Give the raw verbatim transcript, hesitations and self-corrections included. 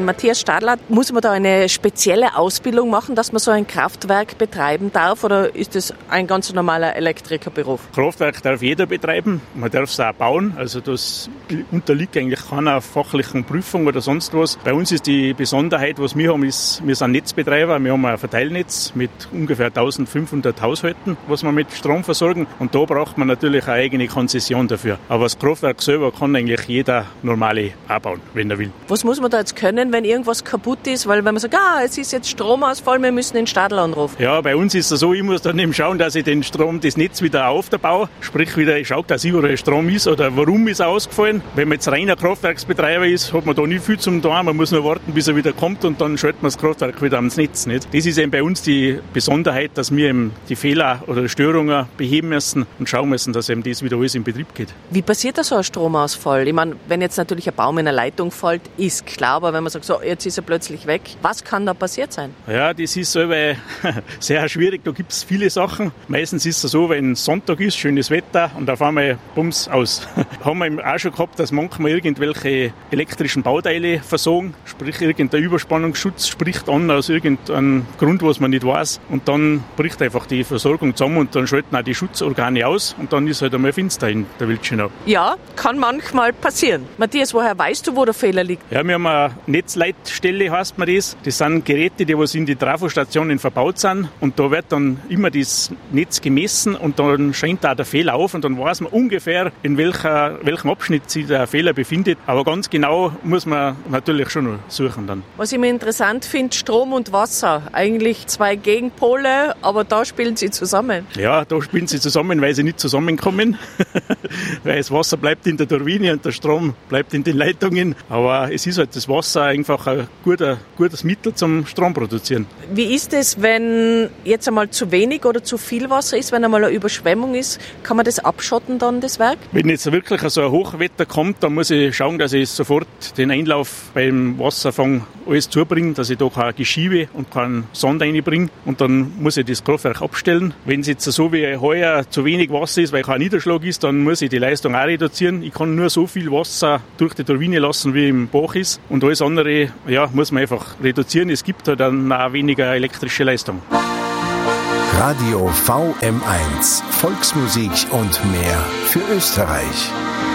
Matthias Stadler, muss man da eine spezielle Ausbildung machen, dass man so ein Kraftwerk betreiben darf, oder ist das ein ganz normaler Elektrikerberuf? Kraftwerk darf jeder betreiben, man darf es auch bauen, also das unterliegt eigentlich keiner fachlichen Prüfung oder sonst was. Bei uns ist die Besonderheit, was wir haben, ist, wir sind Netzbetreiber, wir haben ein Verteilnetz mit ungefähr eintausendfünfhundert Haushalten, was wir mit Strom versorgen, und da braucht man natürlich eine eigene Konzession dafür. Aber das Kraftwerk selber kann eigentlich jeder normale anbauen, wenn er will. Was muss man da jetzt können, wenn irgendwas kaputt ist? Weil wenn man sagt, ah, es ist jetzt Stromausfall, wir müssen den Stadler anrufen. Ja, bei uns ist es so, ich muss dann eben schauen, dass ich den Strom, das Netz wieder aufbaue. Sprich wieder, ich schaue, dass überall Strom ist oder warum ist er ausgefallen. Wenn man jetzt reiner Kraftwerksbetreiber ist, hat man da nicht viel zum tun. Man muss nur warten, bis er wieder kommt, und dann schaltet man das Kraftwerk wieder ans Netz. Nicht? Das ist eben bei uns die Besonderheit, dass wir eben die Fehler oder Störungen beheben müssen und schauen müssen, dass eben das wieder alles in Betrieb geht. Wie passiert da so ein Stromausfall? Ich meine, wenn jetzt natürlich ein Baum in eine Leitung fällt, ist klar, aber wenn man sagt, so, jetzt ist er plötzlich weg, was kann da passiert sein? Ja, das ist selber sehr schwierig, da gibt es viele Sachen. Meistens ist es so, wenn Sonntag ist, schönes Wetter, und auf einmal bums aus. Haben wir auch schon gehabt, dass manchmal irgendwelche elektrischen Bauteile versagen, sprich irgendein Überspannungsschutz spricht an aus irgendeinem Grund, was man nicht weiß, und dann bricht einfach die Versorgung zusammen und dann schalten auch die Schutzorgane aus und dann ist halt einmal finster in der Wildschönau. Ja, kann manchmal passieren. Matthias, woher weißt du, wo der Fehler liegt? Ja, wir haben eine Netzleitstelle, heißt man das. Das sind Geräte, die was in die Trafostationen verbaut sind, und da wird dann immer das Netz gemessen und dann scheint da der Fehler auf und dann weiß man ungefähr, in welcher, welchem Abschnitt sich der Fehler befindet. Aber ganz genau muss man natürlich schon noch suchen dann. Was ich mir interessant finde, Strom und Wasser. Eigentlich zwei Gegenpole, aber da spielen sie zusammen. Ja, da spielen sie zusammen, weil sie nicht zusammenkommen. Weil das Wasser bleibt in der Turbine und der Strom bleibt in den Leitungen. Aber es ist halt das Wasser einfach ein guter, gutes Mittel zum Strom produzieren. Wie ist es, wenn jetzt einmal zu wenig oder zu viel Wasser ist, wenn einmal eine Überschwemmung ist? Kann man das abschotten dann, das Werk? Wenn jetzt wirklich so ein Hochwetter kommt, dann muss ich schauen, dass ich sofort den Einlauf beim Wasserfang alles zubringe, dass ich da kein Geschiebe und keinen Sand reinbringe, und dann muss ich das Kraftwerk abstellen. Wenn es jetzt so wie heuer zu wenig Wasser ist, weil kein Niederschlag ist, dann muss ich die Leistung auch reduzieren. Ich kann nur so viel Wasser durch die Turbine lassen, wie im Bach ist, und alles andere ja, muss man einfach reduzieren. Es gibt halt dann auch weniger elektrische Leistung. Radio V M eins, Volksmusik und mehr für Österreich.